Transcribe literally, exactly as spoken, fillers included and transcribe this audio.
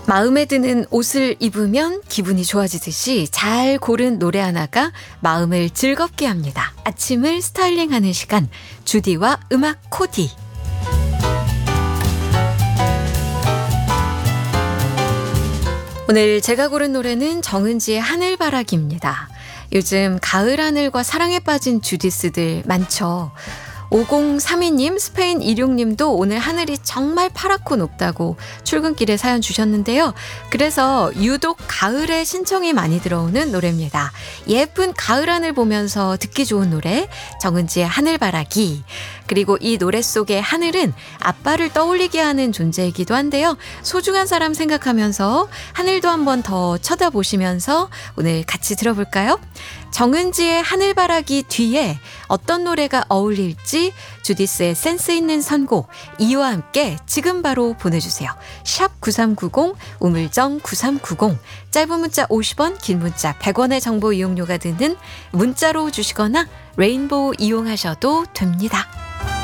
마음에 드는 옷을 입으면 기분이 좋아지듯이 잘 고른 노래 하나가 마음을 즐겁게 합니다. 아침을 스타일링하는 시간, 주디와 음악 코디. 오늘 제가 고른 노래는 정은지의 하늘바라기입니다. 요즘 가을 하늘과 사랑에 빠진 주디스들 많죠. 오공삼이 님, 스페인 일육님도 오늘 하늘이 정말 파랗고 높다고 출근길에 사연 주셨는데요. 그래서 유독 가을에 신청이 많이 들어오는 노래입니다. 예쁜 가을 하늘 보면서 듣기 좋은 노래, 정은지의 하늘바라기. 그리고 이 노래 속의 하늘은 아빠를 떠올리게 하는 존재이기도 한데요. 소중한 사람 생각하면서 하늘도 한번 더 쳐다보시면서 오늘 같이 들어볼까요? 정은지의 하늘바라기 뒤에 어떤 노래가 어울릴지 주디스의 센스 있는 선곡 이와 함께 지금 바로 보내주세요. 샵 구삼구공, 우물정 구삼구공, 짧은 문자 오십 원, 긴 문자 백 원의 정보 이용료가 드는 문자로 주시거나 레인보우 이용하셔도 됩니다.